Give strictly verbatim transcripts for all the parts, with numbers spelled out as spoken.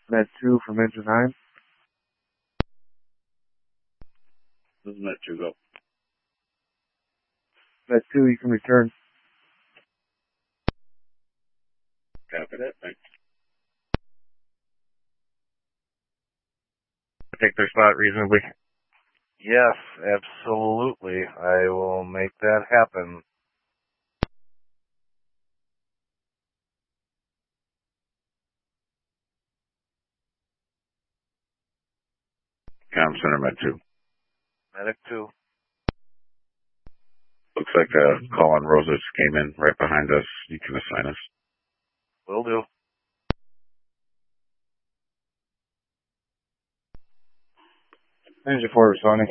Med two from engine nine. This is Med two, go. Med two, you can return. Copy that, thanks. Take their spot reasonably. Yes, absolutely. I will make that happen. Com Center Med two. Medic two. Looks like a call on Rosas came in right behind us. You can assign us. Will do. Engine four responding.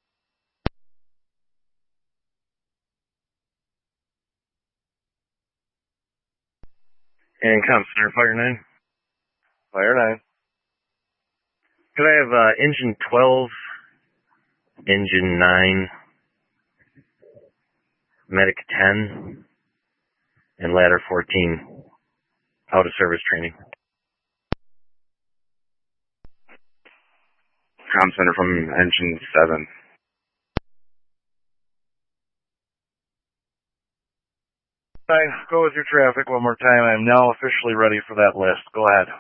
And Com Center, Fire nine. Fire nine. Could I have uh, engine twelve, engine nine, medic ten, and ladder fourteen out of service training? Com Center from engine seven. Fine, go with your traffic one more time. I'm now officially ready for that list. Go ahead.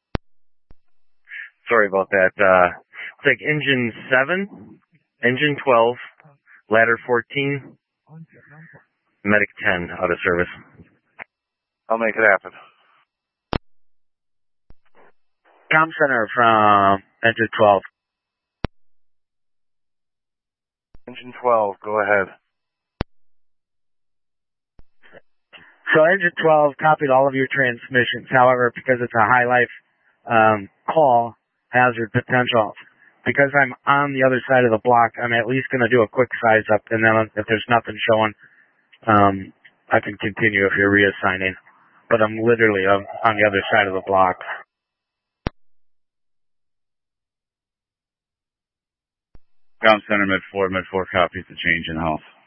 Sorry about that. Uh, take engine seven, engine twelve, ladder fourteen, medic ten out of service. I'll make it happen. Com Center from engine twelve. Engine twelve, go ahead. So engine twelve copied all of your transmissions. However, because it's a high life um, call, hazard potential, because I'm on the other side of the block, I'm at least going to do a quick size up, and then if there's nothing showing, um, I can continue if you're reassigning. But I'm literally on, on the other side of the block. Com Center Med four, Med four copies the change in house.